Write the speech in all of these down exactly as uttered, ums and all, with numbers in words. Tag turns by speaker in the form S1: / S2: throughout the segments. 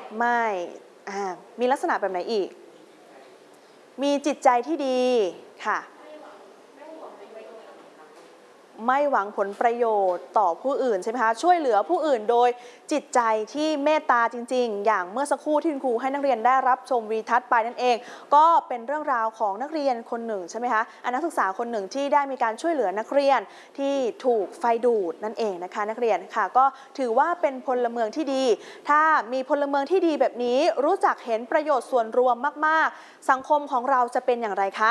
S1: ไม่มีลักษณะแบบไหนอีกมีจิตใจที่ดีค่ะไม่หวังผลประโยชน์ต่อผู้อื่นใช่ไหมคะช่วยเหลือผู้อื่นโดยจิตใจที่เมตตาจริงๆอย่างเมื่อสักครู่ที่คุณครูให้นักเรียนได้รับชมวีทัศน์ไปนั่นเองก็เป็นเรื่องราวของนักเรียนคนหนึ่งใช่ไหมคะนักศึกษาคนหนึ่งที่ได้มีการช่วยเหลือนักเรียนที่ถูกไฟดูดนั่นเองนะคะนักเรียนค่ะก็ถือว่าเป็นพลเมืองที่ดีถ้ามีพลเมืองที่ดีแบบนี้รู้จักเห็นประโยชน์ส่วนรวมมากๆสังคมของเราจะเป็นอย่างไรคะ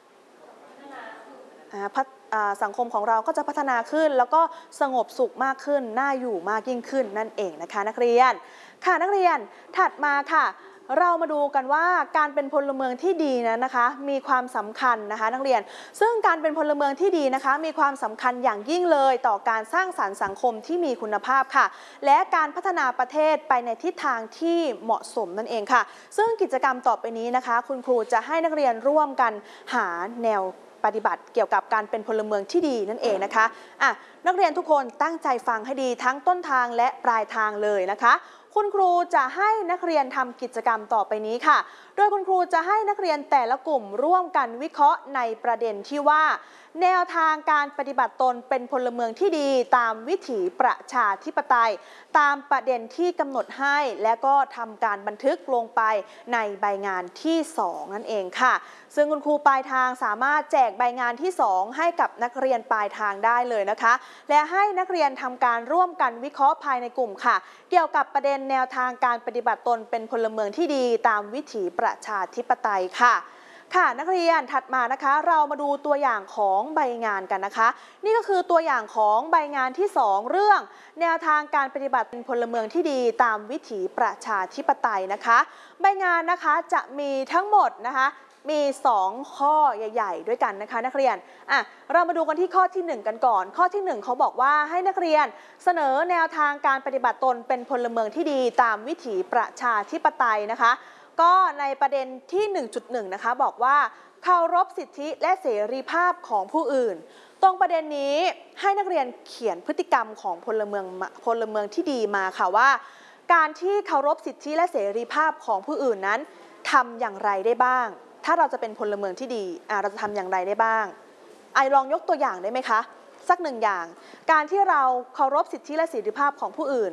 S1: สังคมของเราก็จะพัฒนาขึ้นแล้วก็สงบสุขมากขึ้นน่าอยู่มากยิ่งขึ้นนั่นเองนะคะนักเรียนค่ะนักเรียนถัดมาค่ะเรามาดูกันว่าการเป็นพลเมืองที่ดีนั้นนะคะมีความสำคัญนะคะนักเรียนซึ่งการเป็นพลเมืองที่ดีนะคะมีความสำคัญอย่างยิ่งเลยต่อการสร้างสรรค์สังคมที่มีคุณภาพค่ะและการพัฒนาประเทศไปในทิศทางที่เหมาะสมนั่นเองค่ะซึ่งกิจกรรมต่อไปนี้นะคะคุณครูจะให้นักเรียนร่วมกันหาแนวปฏิบัติเกี่ยวกับการเป็นพลเมืองที่ดีนั่นเองนะคะอ่ะนักเรียนทุกคนตั้งใจฟังให้ดีทั้งต้นทางและปลายทางเลยนะคะคุณครูจะให้นักเรียนทำกิจกรรมต่อไปนี้ค่ะโดยคุณครูจะให้นักเรียนแต่ละกลุ่มร่วมกันวิเคราะห์ในประเด็นที่ว่าแนวทางการปฏิบัติตนเป็นพลเมืองที่ดีตามวิถีประชาธิปไตยตามประเด็นที่กำหนดให้และก็ทำการบันทึกลงไปในใบงานที่สองนั่นเองค่ะซึ่งคุณครูปลายทางสามารถแจกใบงานที่สองให้กับนักเรียนปลายทางได้เลยนะคะและให้นักเรียนทำการร่วมกันวิเคราะห์ภายในกลุ่มค่ะเกี่ยวกับประเด็นแนวทางการปฏิบัติตนเป็นพลเมืองที่ดีตามวิถีประชาธิปไตยค่ะค่ะนักเรียนถัดมานะคะเรามาดูตัวอย่างของใบงานกันนะคะนี่ก็คือตัวอย่างของใบงานที่สองเรื่องแนวทางการปฏิบัติเป็นพลเมืองที่ดีตามวิถีประชาธิปไตยนะคะใบงานนะคะจะมีทั้งหมดนะคะมีสองข้อใหญ่ๆด้วยกันนะคะนักเรียนอ่ะเรามาดูกันที่ข้อที่หนึ่งกันก่อนข้อที่หนึ่งเขาบอกว่าให้นักเรียนเสนอแนวทางการปฏิบัติตนเป็นพลเมืองที่ดีตามวิถีประชาธิปไตยนะคะก็ในประเด็นที่ หนึ่งจุดหนึ่ง นะคะบอกว่าเคารพสิทธิและเสรีภาพของผู้อื่นตรงประเด็นนี้ให้นักเรียนเขียนพฤติกรรมของพลเมืองพลเมืองที่ดีมาค่ะว่าการที่เคารพสิทธิและเสรีภาพของผู้อื่นนั้นทำอย่างไรได้บ้างถ้าเราจะเป็นพลเมืองที่ดีเราจะทำอย่างไรได้บ้างไอลองยกตัวอย่างได้ไหมคะสักหนึ่งอย่างการที่เราเคารพสิทธิและเสรีภาพของผู้อื่น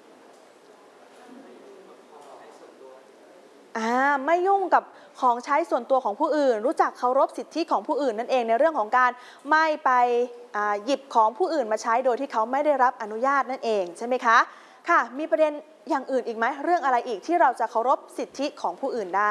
S1: อ่าไม่ยุ่งกับของใช้ส่วนตัวของผู้อื่นรู้จักเคารพสิทธิของผู้อื่นนั่นเองในเรื่องของการไม่ไปหยิบของผู้อื่นมาใช้โดยที่เขาไม่ได้รับอนุญาตนั่นเองใช่ไหมคะค่ะมีประเด็นอย่างอื่นอีกไหมเรื่องอะไรอีกที่เราจะเคารพสิทธิของผู้อื่นได้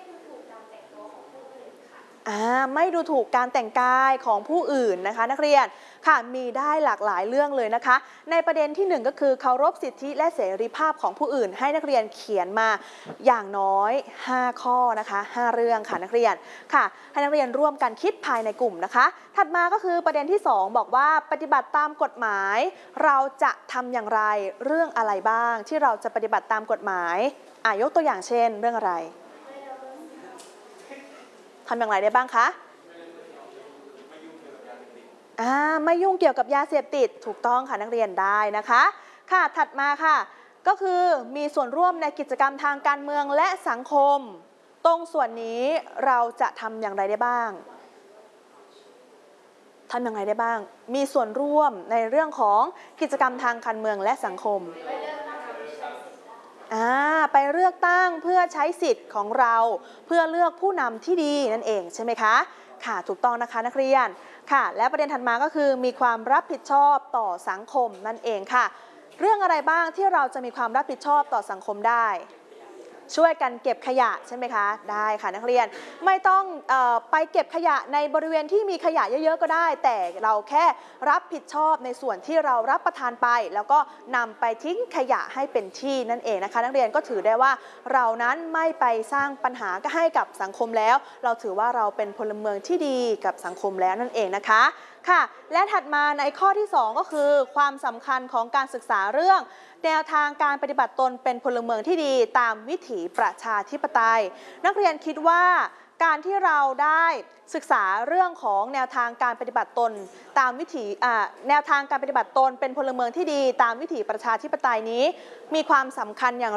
S1: ไม่ดูถูกการแต่งกายของผู้อื่นนะคะนักเรียนค่ะมีได้หลากหลายเรื่องเลยนะคะในประเด็นที่หนึ่งก็คือเคารพสิทธิและเสรีภาพของผู้อื่นให้นักเรียนเขียนมาอย่างน้อยห้าข้อนะคะห้าเรื่องค่ะนักเรียนค่ะให้นักเรียนร่วมกันคิดภายในกลุ่มนะคะถัดมาก็คือประเด็นที่สองบอกว่าปฏิบัติตามกฎหมายเราจะทำอย่างไรเรื่องอะไรบ้างที่เราจะปฏิบัติตามกฎหมายอ่ะยกตัวอย่างเช่นเรื่องอะไรทำอย่างไรได้บ้างคะอ่าไม่ยุ่งเกี่ยวกับยาเสพติดถูกต้องค่ะนักเรียนได้นะคะค่ะถัดมาค่ะก็คือมีส่วนร่วมในกิจกรรมทางการเมืองและสังคมตรงส่วนนี้เราจะทำอย่างไรได้บ้างทำอย่างไรได้บ้างมีส่วนร่วมในเรื่องของกิจกรรมทางการเมืองและสังคมอ่าไปเลือกตั้งเพื่อใช้สิทธิ์ของเราเพื่อเลือกผู้นำที่ดีนั่นเองใช่ไหมคะค่ะถูกต้องนะคะนักเรียนค่ะและประเด็นถัดมาก็คือมีความรับผิดชอบต่อสังคมนั่นเองค่ะเรื่องอะไรบ้างที่เราจะมีความรับผิดชอบต่อสังคมได้ช่วยกันเก็บขยะใช่ไหมคะได้ค่ะนักเรียนไม่ต้องเอ่อไปเก็บขยะในบริเวณที่มีขยะเยอะๆก็ได้แต่เราแค่รับผิดชอบในส่วนที่เรารับประทานไปแล้วก็นำไปทิ้งขยะให้เป็นที่นั่นเองนะคะนักเรียนก็ถือได้ว่าเรานั้นไม่ไปสร้างปัญหาให้กับสังคมแล้วเราถือว่าเราเป็นพลเมืองที่ดีกับสังคมแล้วนั่นเองนะคะค่ะและถัดมาในข้อที่สองก็คือความสำคัญของการศึกษาเรื่องแนวทางการปฏิบัติตนเป็นพลเมืองที่ดีตามวิถีประชาธิปไตยนักเรียนคิดว่าการที่เราได้ศึกษาเรื่องของแนวทางการปฏิบัติตนตามวิถีแนวทางการปฏิบัติตนเป็นพลเมืองที่ดีตามวิถีประชาธิปไตยนี้มีความสำคัญอย่าง